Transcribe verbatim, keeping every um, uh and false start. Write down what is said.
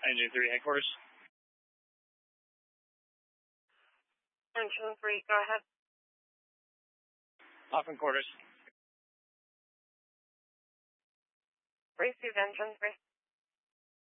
Engine three headquarters. Engine three, go ahead. Off in quarters. Receive engine three.